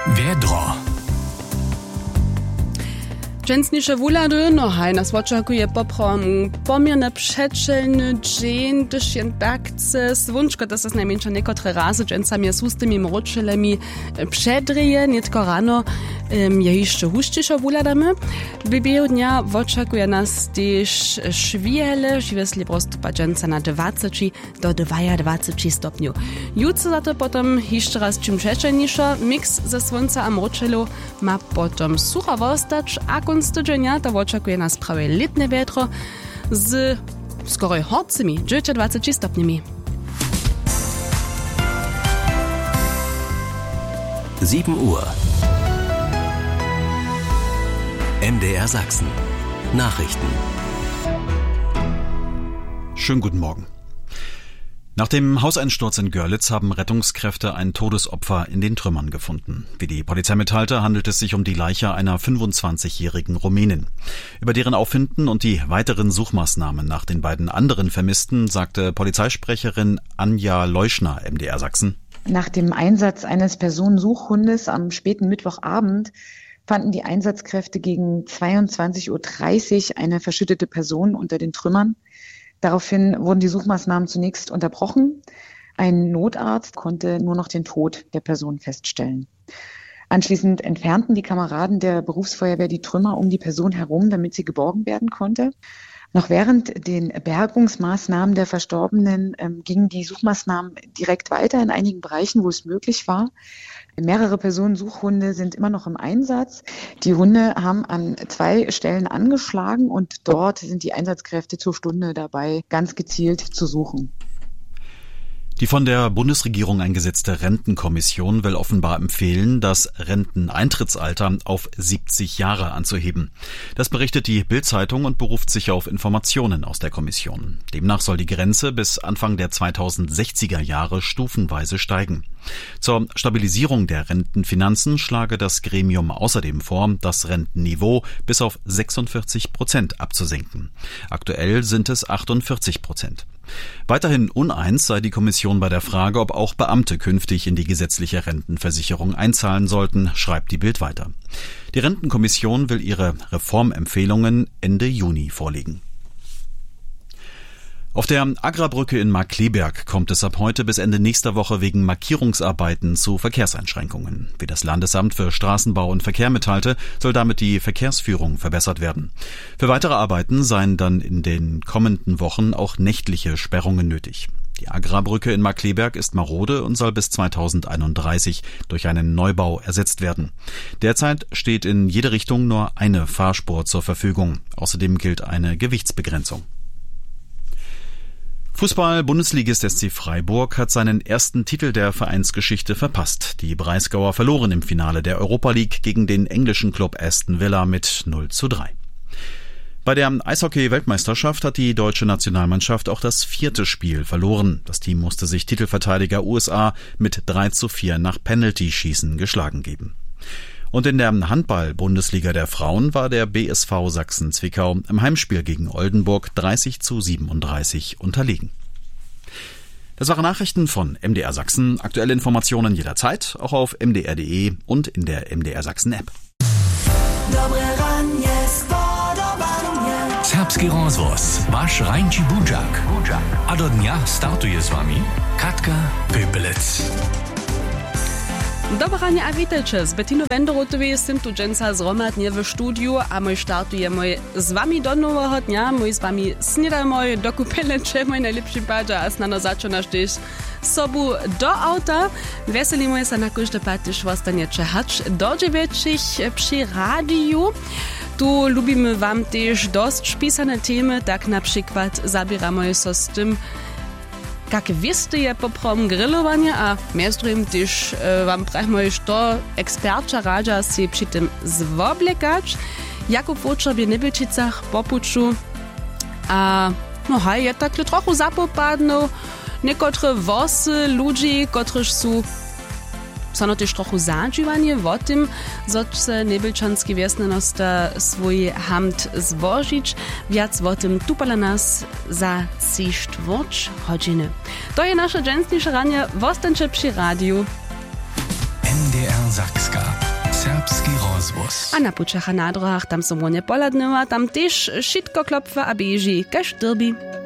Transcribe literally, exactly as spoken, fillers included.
Wiedro. Dżęsnisze wulady, no haj, nas oczekuje poprom pomierne przeczelny dzień, gdyż jen tak chce swunczko, to jest najmniejsza niekotre razy dżęsami z tymi mroczylemi przedryje, nie tylko rano um, je jeszcze huszczyszo wuladamy. W biegu dnia oczekuje nas też szwiele, żywesli prostupa dżęsa na dwadzieścia do dwudziestu stopniu. Jutro za to potem jeszcze raz czym przeczelniejsza, miks ze słońca a mroczylu ma potem sucha wostać, a z tydzienia to oczekuje nas prawie letnie wiatro z skoro horcymi, dwadzieścia stopniami. sieben Uhr. M D R Sachsen. Nachrichten. Schönen guten Morgen. Nach dem Hauseinsturz in Görlitz haben Rettungskräfte ein Todesopfer in den Trümmern gefunden. Wie die Polizei mitteilte, handelt es sich um die Leiche einer fünfundzwanzigjährigen Rumänin. Über deren Auffinden und die weiteren Suchmaßnahmen nach den beiden anderen Vermissten sagte Polizeisprecherin Anja Leuschner, M D R Sachsen. Nach dem Einsatz eines Personensuchhundes am späten Mittwochabend fanden die Einsatzkräfte gegen zweiundzwanzig Uhr dreißig eine verschüttete Person unter den Trümmern. Daraufhin wurden die Suchmaßnahmen zunächst unterbrochen. Ein Notarzt konnte nur noch den Tod der Person feststellen. Anschließend entfernten die Kameraden der Berufsfeuerwehr die Trümmer um die Person herum, damit sie geborgen werden konnte. Noch während den Bergungsmaßnahmen der Verstorbenen ähm, gingen die Suchmaßnahmen direkt weiter in einigen Bereichen, wo es möglich war. Mehrere Personensuchhunde sind immer noch im Einsatz. Die Hunde haben an zwei Stellen angeschlagen und dort sind die Einsatzkräfte zur Stunde dabei, ganz gezielt zu suchen. Die von der Bundesregierung eingesetzte Rentenkommission will offenbar empfehlen, das Renteneintrittsalter auf siebzig Jahre anzuheben. Das berichtet die Bild-Zeitung und beruft sich auf Informationen aus der Kommission. Demnach soll die Grenze bis Anfang der zweitausendsechziger Jahre stufenweise steigen. Zur Stabilisierung der Rentenfinanzen schlage das Gremium außerdem vor, das Rentenniveau bis auf sechsundvierzig Prozent abzusenken. Aktuell sind es achtundvierzig Prozent. Weiterhin uneins sei die Kommission bei der Frage, ob auch Beamte künftig in die gesetzliche Rentenversicherung einzahlen sollten, schreibt die Bild weiter. Die Rentenkommission will ihre Reformempfehlungen Ende Juni vorlegen. Auf der Agrabrücke in Markkleeberg kommt es ab heute bis Ende nächster Woche wegen Markierungsarbeiten zu Verkehrseinschränkungen. Wie das Landesamt für Straßenbau und Verkehr mitteilte, soll damit die Verkehrsführung verbessert werden. Für weitere Arbeiten seien dann in den kommenden Wochen auch nächtliche Sperrungen nötig. Die Agrabrücke in Markkleeberg ist marode und soll bis zweitausendeinunddreißig durch einen Neubau ersetzt werden. Derzeit steht in jede Richtung nur eine Fahrspur zur Verfügung. Außerdem gilt eine Gewichtsbegrenzung. Fußball-Bundesligist S C Freiburg hat seinen ersten Titel der Vereinsgeschichte verpasst. Die Breisgauer verloren im Finale der Europa League gegen den englischen Club Aston Villa mit null zu drei. Bei der Eishockey-Weltmeisterschaft hat die deutsche Nationalmannschaft auch das vierte Spiel verloren. Das Team musste sich Titelverteidiger U S A mit drei zu vier nach Penalty-Schießen geschlagen geben. Und in der Handball-Bundesliga der Frauen war der B S V Sachsen-Zwickau im Heimspiel gegen Oldenburg dreißig zu siebenunddreißig unterlegen. Das waren Nachrichten von M D R Sachsen. Aktuelle Informationen jederzeit, auch auf m d r punkt d e und in der M D R Sachsen App. Serbski rozvoz, vaš Rajnči Budžak. A do dnia startuje s vami Katka Pöpelec. Dobranie a witajcie. Z Bettiną Wenderotowej jestem tu dżęsa zromadnie w studiu, a my startujemy z wami do nowego dnia. My z wami snidamy, dokupujemy mój najlepszy badża, a znano zaczynasz też sobu do auta. Weselimy się na każdy patysz zostaniecie hacz do dziewięciu przy radiu. Tu lubimy wam też dość pisane temy, tak na przykład zabieramy się z tym, jak wieste je poprom grillowanie, a między też e, wam prajmy, że ekspercza radza się przy tym zwoblekać. Jakub Wočer w Nebelčicach popuczu, a no haj, je tak trochę zapopadno, niekotre wosy ludzi, którzy są Sono też trochę zadźiwanie o tym, że chce Nebelčanski wiesnenosta swój hamt złożyć. Wiac o tym tupala nas za trzy czwórć godziny. To jest nasze dżęsniejsze ranie. Wostańcie przy radiu. M D R Sakska. rozwoz. A na pučach a nádrohach tam som łonie poladnyła, tam też šitko klopfa a bieži, kaž drbi.